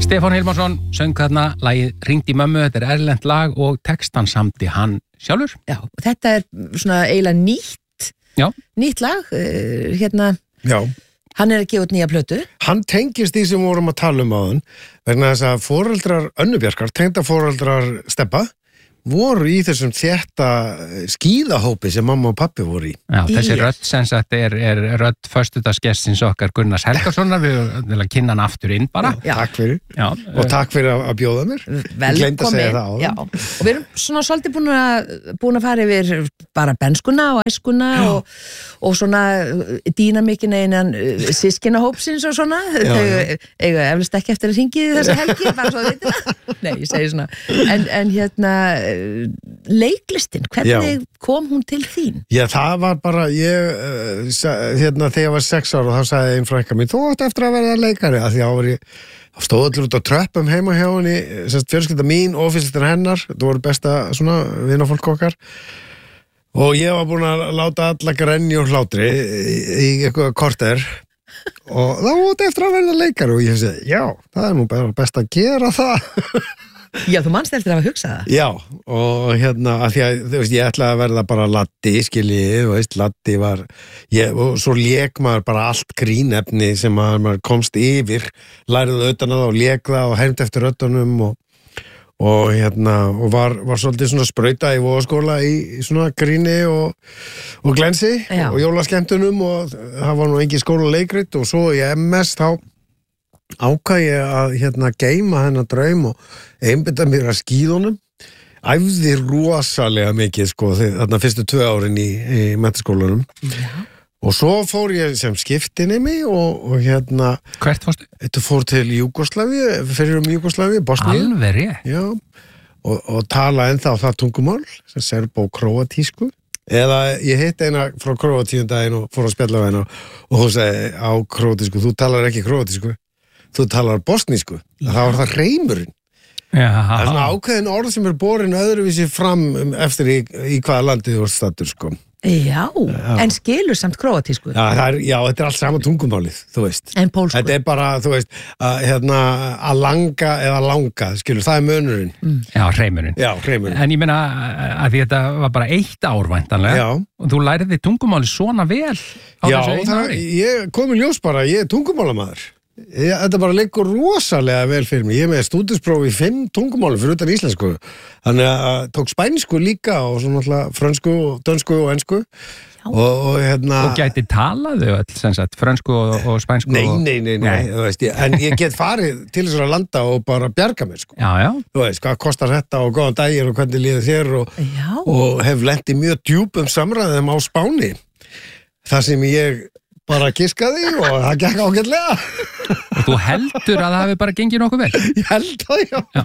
Stefán Hilmarsson söng þarna lagið Hringdi í mömmu, þetta erlent lag og textan samdi hann sjálfur. Já, og þetta svona eiginlega nýtt lag, Já. Hann að gefa út nýja plötu. Hann tengist því sem vorum að tala áðan, vegna þess að foreldrar Önnu Bjarkar, tengdaforeldrar Stebba, voru í þessum þétta skíðahópi sem mamma og pappi voru í. Já, þessi rödd sem sagt er rödd föstudagsgestsins okkar Gunnars Helgasonar, við viljum að kynna hann aftur inn bara. Já. Takk fyrir. Já. Og takk fyrir að bjóða mér. Velkomin. Já. Og við erum svona svolítið búin að fara yfir bara benskuna og æskuna og svona dýnamikina innan systkinahópsins og svona. Þau eiga eflust ekki eftir að hringi þessa helgi, bara svo að veitir það. Nei, ég segi svona. En leiklistin, hvernig kom hún til þín? Já, það var bara þegar ég var 6 ára þá sagði einn frænka mín, þú átt eftir að verða leikari, af því að þá stóð allir út á tröppum heima hjá henni, fjölskylda mín og fjölskyldan hennar, það voru besta svona vinafólk okkar og ég var búin að láta alla grenja og hlátri í eitthvað korter og þá átt eftir að verða leikari og ég segi, já, það er nú bara best að gera það. Já, þú manst eftir að hafa hugsað það. Já, og af því að, þú veist, ég ætlaði að verða bara laddi, skiljið, þú veist, laddi var, og svo lék maður bara allt grínefni sem maður komst yfir, læriði utan að það og lék það og hermt eftir röddunum og var svolítið svona sprauta í Vogaskóla í svona gríni og glensi og jólaskemmtunum og það var nú engin skólaleikrit og svo í MS þá ákvað ég að geyma hennar draum og einbytta mér að skíðunum æfði rosalega mikið sko þarna fyrstu 2 árin í menntaskólanum og svo fór ég sem skiptinemi og Hvert fórstu? Þetta fór til Júgóslavíu, fyrir Júgóslavíu, Bosníu. Alveg rétt. Já, og tala ennþá það tungumál sem serbó-króatísku eða ég hitt eina frá Króatíu daginn og fór að spjalla á henni og hún segi á króatísku, þú talar ekki króatísku þú talar bosnísku, þá var það reymurinn. Það er svona ákveðin orð sem borin öðruvísi fram eftir í hvaða landið þú ert staddur, sko. Já, en skilur samt króatísku. Já, þetta er allt sama tungumálið, þú veist. En pólsku. Þetta er bara, þú veist, að langa eða langa, skilur, það er munurinn. Já, reymurinn. Já, reymurinn. En ég meina að því þetta var bara 1 ár væntanlega. Já. Og þú læriði tungumáli svona vel á þessu 1 ári. Já, ég kom í ljós bara, ég er tungumálamaður. Þetta bara liggur rosalega vel fyrir mig. Ég er með stúdinspróf í 5 tungumálum fyrir utan íslensku. Þannig að tók spænsku líka og svo náttúrulega frönsku og dönsku og ensku. Og gæti talaðu öll, sem sagt, frönsku og spænsku? Nei, þú veist, en ég get farið til þess að landa og bara bjarga mér, sko. Já. Þú veist, hvað kostar þetta og góðan daginn og hvernig líður þér og hef lent í mjög djúpum samræðum á Spáni. Það sem ég bara giskaði og það gekk ágætlega. Og þú heldur að það hafi bara gengið nokkuð vel? Ég held það, já.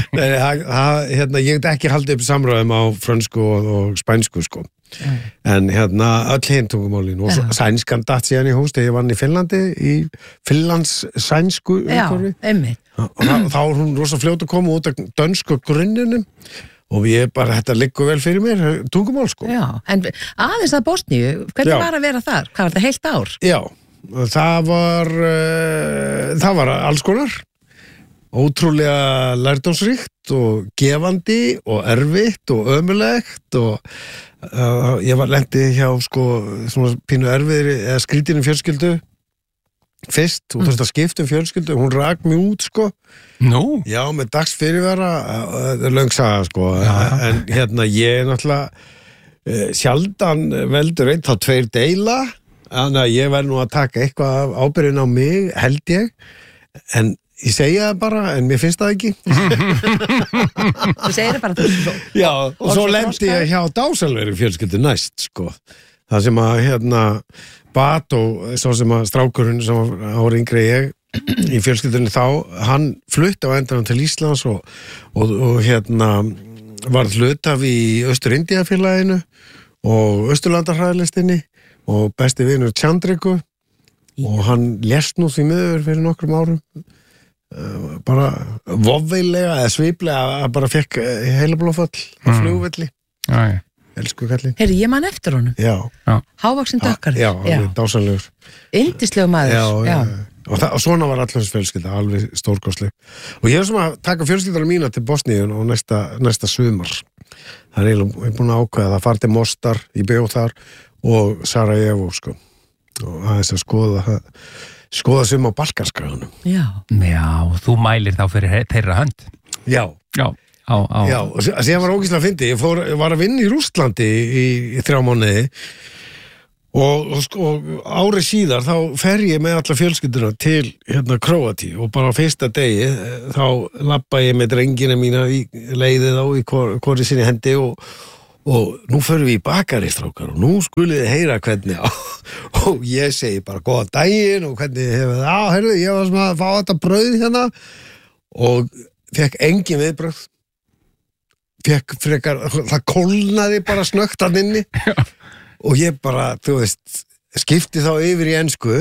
Nei, ég get ekki haldið upp samræðum á frönsku og spænsku, sko. En öll hinn tungumálin og sænskan datt síðan í hús þegar ég vann í Finnlandi í Finnlands sænsku umhverfi. Já, einmitt. Og þá var hún rosa fljót að koma út af dönsku grunnunum og ég bara, þetta liggur vel fyrir mér, tungumál, sko. Já, en aðeins að Bosníu, hvernig var að vera þar? Hvað var þetta, heilt ár? Já, það var alls konar. Ótrúlega lærdómsríkt og gefandi og erfitt og ömurlegt og ég var lenti hjá, sko, svona pínu erfiðri eða skrítinni fjölskyldu fyrst, og þú veist að skiptum fjölskyldu, hún rak mig út, sko. Nú? Já, með dags fyrirvera, löngsaga, sko. En ég náttúrulega sjaldan veldur einn, þá 2 deila, þannig að ég verð nú að taka eitthvað af ábyrgðin á mig, held ég, en ég segja það bara, en mér finnst það ekki. Þú segir það bara þú. Já, og svo lendi ég hjá dásalveri fjölskyldu næst, sko. Það sem að, Bato, svo sem að strákurinn sem var yngri ég í fjölskyldunni þá, hann flutti á endanum til Íslands og var hlutaf í Austur-Indíafélaginu og Austurlandarhræðlistinni og besti vinur Tjandriku og hann lést nú því miður fyrir nokkrum árum bara vofveilega eða sviplega að bara fekk heilablóðfall á flugvelli. Já. Elsku kallinn. Heyrðu, ég man eftir honum. Já. Hávaxinn dökkari. Já, hann er dásanlegur. Yndislegu maður. Já. og svona var allir hans fjölskylda, alveg stórkostleg og ég sem að taka fjölskyldana mína til Bosníu á næsta sumar það ég búin að ákveða það fara til Mostar, ég bjó þar og Sarajevo sko og aðeins að skoða sem á Balkanskaganum Já, þú mælir þá fyrir þeirra hönd Já, og síðan var ógeðslega fyndið, ég var að vinna í Rússlandi í 3 mánuði og árið síðar þá fer ég með alla fjölskylduna til Króatí og bara á fyrsta degi þá labba ég með drengina mína í leiðið á í hvori sinni hendi og nú förum við í bakaristrákar og nú skulið þið heyra hvernig og ég segi bara góðan daginn og hvernig hefur það, heyrðu, ég var svona að fá þetta brauð hérna og fekk engin viðbrögð fekk frekar, það kólnaði bara snöggt að inni og ég bara, þú veist, skipti þá yfir í ensku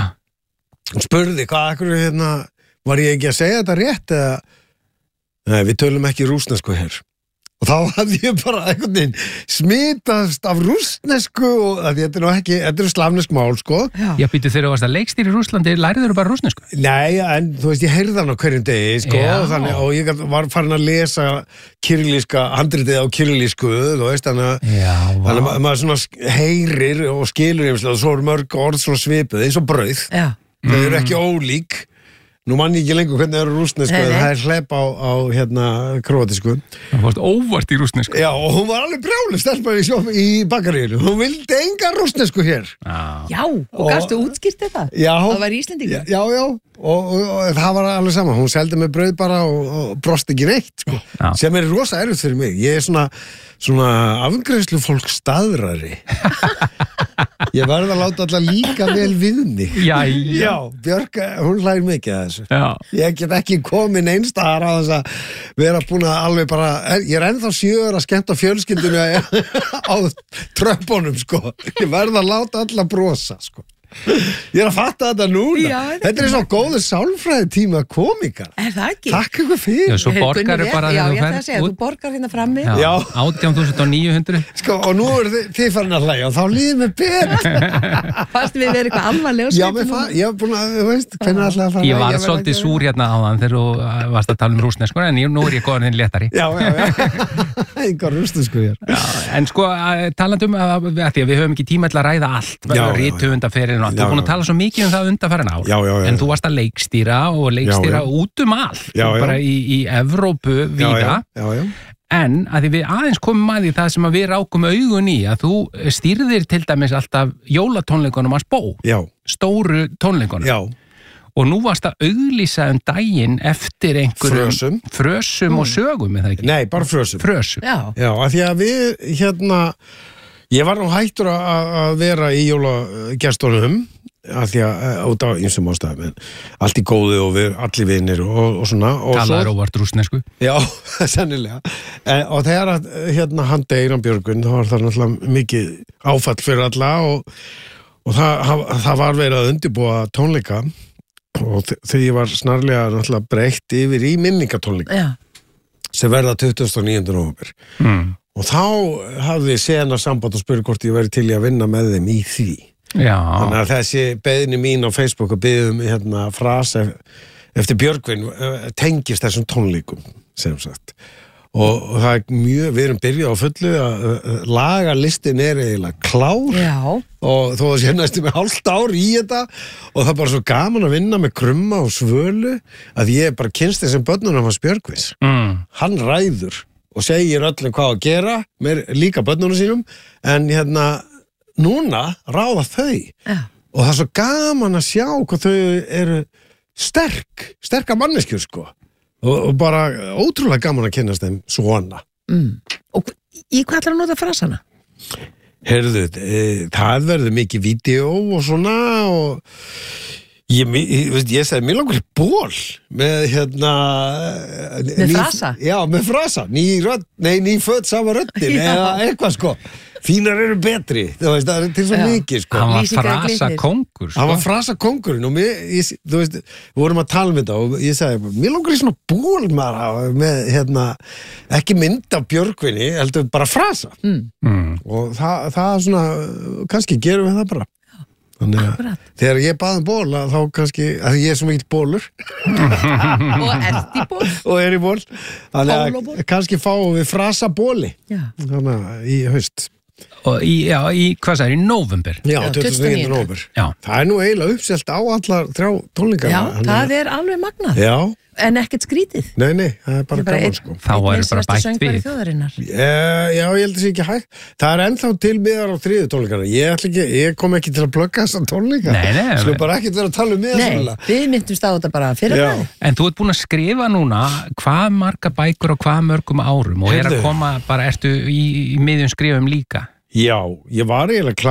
og spurði hvað, var ég ekki að segja þetta rétt eða, nei, við tölum ekki rússnesku hér og þá hafði ég bara einhvern veginn smitast af rússnesku og þetta er slavnesk mál, sko. Já, býtu þegar þú varst að leikstýra í Rússlandi, læriður þú bara rússnesku? Nei, en þú veist, ég heyrði hann á hverjum degi, sko, og ég var farin að lesa kirillíska, handritið á kirillísku, þú veist, þannig að maður svona heyrir og skilur og svo eru mörg orð svona svipuð, eins og brauð. Þau eru ekki ólík. Nú mann ég ekki lengur hvernig það eru rússnesku en það er hlepp á króatísku. Það fórst óvart í rússnesku. Já, og hún var alveg brjálu stelpa í bakaríinu. Hún vildi enga rússnesku hér. Já, og gastu útskýrt þetta? Já. Það var Íslendingur? Já, og það var alveg sama. Hún seldi með brauð bara og brosti ekki neitt, sko. Sem er rosa erfitt fyrir mig. Ég er svona afgreiðslu fólk staðrari. Ég verð að láta alla líka vel við mig. Já, Björk, hún hlægir mikið að þessu. Já. Ég get ekki komin einstaðar á þess að vera búin að alveg bara, ég er ennþá 7 að skemmta fjölskyldunni á tröppunum, sko. Ég verð að láta alla brosa, sko. Ég er að fatta þetta núna. Já, þetta er svo góður sálfræði tíma komikar. Er það ekki? Takk ykkur fyrir. Já, svo borgar þau bara þegar þú ferð. Já, ég ætla að segja, þú borgar hérna frammi. Já, 18.900. Sko, og nú þið farin að hlæja og þá líður mér betur. Fannst við verið eitthvað alvarlega ég hef búin að, þú veist, hvernig alltaf að fara. Ég var svolítið súr hérna áðan þegar þú varst að tala rússnesku, en nú er ég góðan hinn léttari. Já. Engar rússnesku hér. En sko, talandi að því að við höfum ekki tíma til að ræða allt, rithöfundaferðin og allt. Þú er búin að tala svo mikið það undanfarin ár. Já. En þú varst að leikstýra út allt, bara í Evrópu víða. Já. En að því við aðeins komum að því það sem að við rákum augun í að þú stýrðir til dæmis alltaf jólatónleikunum hans Bó. Já. Stóru tónleikunum. Já. Og nú varst að auglýsa daginn eftir einhverjum frösum og sögum, er það ekki? Nei, bara frösum. Já, af því að við ég var nú hættur að vera í jólagestunum af því að út á einsum ástæðum en allt í góðu og við allir vinir og svona. Talaður óvart rússnesku. Já, sennilega. Og þegar hann deyr á Björgvin þá var það náttúrulega mikið áfall fyrir alla og það var verið að undirbúa tónleika og því var snarlega náttúrulega breytt yfir í minningatónleika sem verða 29. nóvember. Og þá hafði sena samband og spurði hvort ég væri til í að vinna með þeim í því. Já. Þannig að þessi beiðni mín á Facebook og biðum frasa eftir Björgvin tengist þessum tónleikum, sem sagt. Og það er við erum byrjað á fullu að lagalistin er eiginlega klár. Já. Og þó að sé næstum með hálft ár í þetta og það er bara svo gaman að vinna með Krumma og Svölu að ég bara kynst þessum börnunum hans Björgvins. Hann ræður og segir öllum hvað að gera, líka börnunum sínum, en núna ráða þau. Já. Og það er svo gaman að sjá hvað þau eru sterka manneskjur, sko. Og bara ótrúlega gaman að kynnast þeim svona. Og í hvað ætlar að nota frasana? Heyrðu, það verður mikið vídeo og svona og ég sagði, mér langar ból með með frasa? Já, með frasa, ný född sama röddin eða eitthvað, sko. Þínar eru betri, þú veist, það er til svo mikið, sko. Hann var frasakóngur, sko. Hann var frasakóngurinn og þú veist, við vorum að tala um þetta og ég sagði, mér langar í svona ból með, ekki mynd af Björgvinni, heldur bara frasa. Og það er svona, kannski gerum við það bara. Þannig að þegar ég bað ból þá kannski, að ég svo mikill bólur og ert í ból og í ból þannig að kannski fáum við frasa bóli þannig að í haust og í hvað sagði, í nóvember? Já, 29. nóvember það nú eiginlega uppselt á allar 3 tónleikar Já, það alveg magnað Já En ekkert skrítið? Nei, það bara gaman sko. Þá bara bætt við. Já, ég held að það sé ekki hægt. Það ennþá til miðar á 3. tónleikana. Ég kom ekki til að plugga þessa tónleika. Nei. Svo bara ekkert vera að tala miðar svona. Nei, við myndumst á þetta bara fyrir það. En þú ert búin að skrifa núna hvað marga bækur og hvað mörgum árum og að koma bara, ertu í miðjum skrifum líka? Já, ég var eiginlega